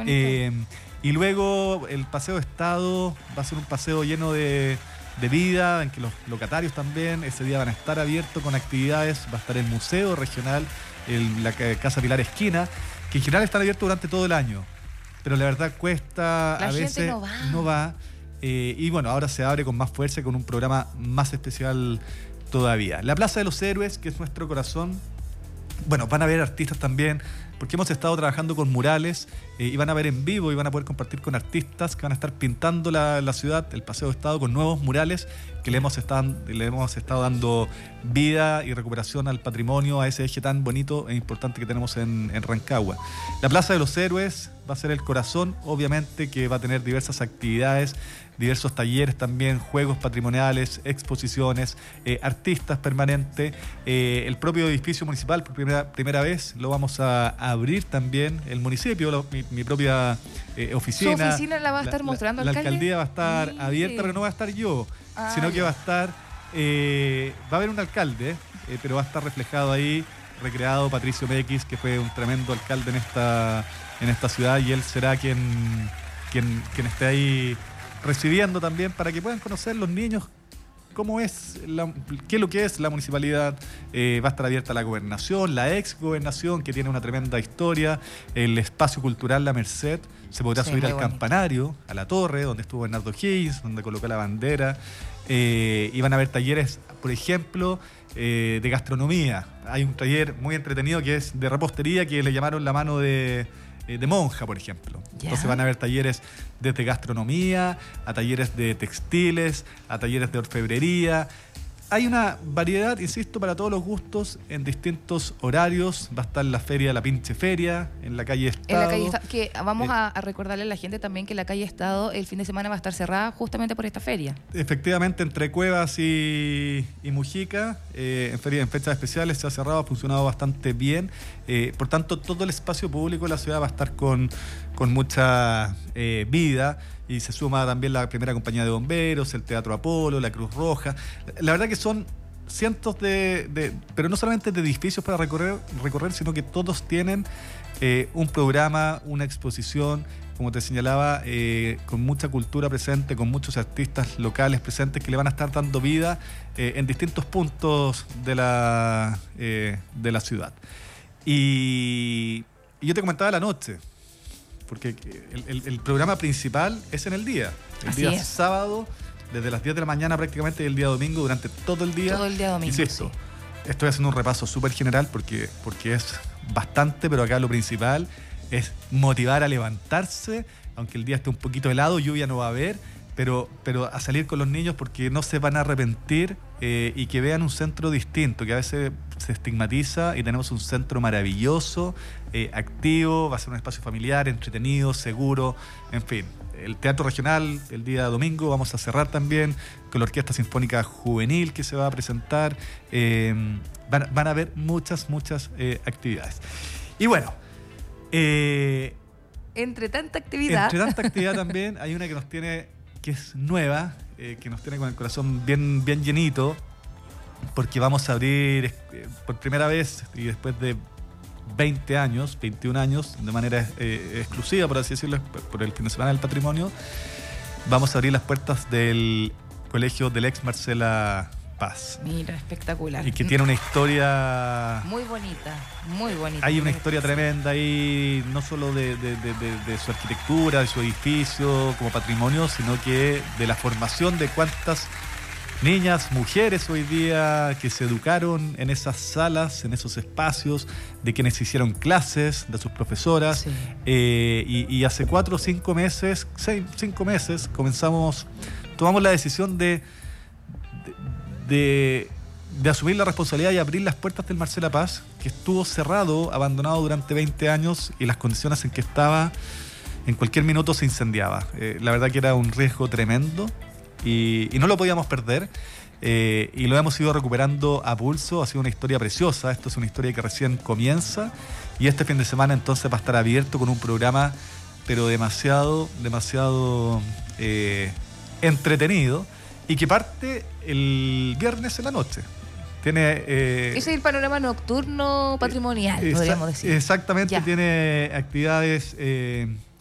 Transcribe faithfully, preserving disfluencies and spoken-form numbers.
Eh, y luego el paseo de Estado va a ser un paseo lleno de, de vida, en que los locatarios también ese día van a estar abiertos con actividades. Va a estar el Museo Regional, el, la Casa Pilar Esquina, que en general están abiertos durante todo el año. Pero la verdad cuesta, la a veces no va. No va eh, y bueno, ahora se abre con más fuerza, con un programa más especial todavía. La Plaza de los Héroes, que es nuestro corazón, bueno, van a haber artistas también, porque hemos estado trabajando con murales eh, y van a ver en vivo y van a poder compartir con artistas que van a estar pintando la, la ciudad, el Paseo de Estado, con nuevos murales que le hemos, estado, le hemos estado dando vida y recuperación al patrimonio, a ese eje tan bonito e importante que tenemos en, en Rancagua. La Plaza de los Héroes va a ser el corazón, obviamente, que va a tener diversas actividades, diversos talleres también, juegos patrimoniales, exposiciones, eh, artistas permanentes. Eh, el propio edificio municipal, por primera, primera vez, lo vamos a, a abrir también. El municipio, lo, mi, mi propia eh, oficina. ¿Su oficina la va a estar la, mostrando la, alcalde? La alcaldía va a estar sí. abierta, pero no va a estar yo, ah, sino que ya. va a estar, eh, va a haber un alcalde, eh, pero va a estar reflejado ahí, recreado Patricio Mequis, que fue un tremendo alcalde en esta, en esta ciudad, y él será quien, quien, quien esté ahí recibiendo también, para que puedan conocer los niños cómo es, la, qué es lo que es la municipalidad. Eh, va a estar abierta la gobernación, la ex gobernación, que tiene una tremenda historia, el espacio cultural La Merced, se podrá sí, subir al bonito. Campanario, a la torre, donde estuvo Bernardo Higgins, donde colocó la bandera, eh, y van a haber talleres, por ejemplo, eh, de gastronomía. Hay un taller muy entretenido que es de repostería, que le llamaron la mano de... de monja, por ejemplo. Ya. Entonces van a haber talleres desde gastronomía, a talleres de textiles, a talleres de orfebrería. Hay una variedad, insisto, para todos los gustos, en distintos horarios. Va a estar la feria, la pinche feria, en la calle Estado. En la calle Estado, que vamos eh, a, a recordarle a la gente también que la calle Estado el fin de semana va a estar cerrada justamente por esta feria. Efectivamente, entre Cuevas y, y Mujica, eh, en, feria, en fechas especiales se ha cerrado, ha funcionado bastante bien. Eh, por tanto, todo el espacio público de la ciudad va a estar con, con mucha eh, vida. Y se suma también la primera compañía de bomberos, el Teatro Apolo, la Cruz Roja. La verdad que son cientos de, de pero no solamente de edificios para recorrer, recorrer sino que todos tienen eh, un programa, una exposición, como te señalaba, eh, con mucha cultura presente, con muchos artistas locales presentes que le van a estar dando vida eh, en distintos puntos de la, eh, de la ciudad. Y, y yo te comentaba la noche, porque el, el, el programa principal es en el día. El Así día es. sábado, desde las diez de la mañana prácticamente, y el día domingo, durante todo el día. Todo el día domingo. Insisto, sí. Estoy haciendo un repaso súper general porque, porque es bastante, pero acá lo principal es motivar a levantarse, aunque el día esté un poquito helado, lluvia no va a haber, pero, pero a salir con los niños porque no se van a arrepentir eh, y que vean un centro distinto, que a veces se estigmatiza, y tenemos un centro maravilloso, eh, activo, va a ser un espacio familiar, entretenido, seguro, en fin. El Teatro Regional, el día domingo, vamos a cerrar también con la Orquesta Sinfónica Juvenil que se va a presentar. Eh, van, van a haber muchas, muchas eh, actividades. Y bueno, eh, entre tanta actividad. Entre tanta actividad también hay una que nos tiene, que es nueva, eh, que nos tiene con el corazón bien, bien llenito, porque vamos a abrir eh, por primera vez y después de veinte años, veintiún años, de manera eh, exclusiva, por así decirlo, por el fin de semana del patrimonio, vamos a abrir las puertas del Colegio del Ex Marcela Paz. Mira, espectacular. Y que tiene una historia... Muy bonita, muy bonita. Hay una historia tremenda ahí, no solo de, de, de, de, de su arquitectura, de su edificio como patrimonio, sino que de la formación de cuántas niñas, mujeres hoy día que se educaron en esas salas, en esos espacios, de quienes hicieron clases, de sus profesoras. Sí. Eh, y, y hace cuatro o cinco meses, seis, cinco meses, comenzamos, tomamos la decisión de, de, de, de asumir la responsabilidad y abrir las puertas del Marcela Paz, que estuvo cerrado, abandonado durante veinte años, y las condiciones en que estaba, en cualquier minuto se incendiaba. Eh, la verdad que era un riesgo tremendo. Y, y no lo podíamos perder, eh, y lo hemos ido recuperando a pulso. Ha sido una historia preciosa. Esto es una historia que recién comienza, y este fin de semana entonces va a estar abierto con un programa pero demasiado, demasiado eh, entretenido, y que parte el viernes en la noche. Tiene, eh, Ese es el panorama nocturno patrimonial, eh, podríamos decir. Exactamente, ya. Tiene actividades... Eh,